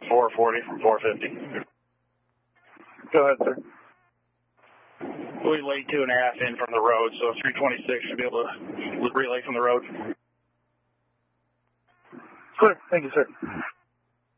440 from 450. Go ahead, sir. We laid 2.5 in from the road, so 326 should be able to relay from the road. Clear. Thank you, sir.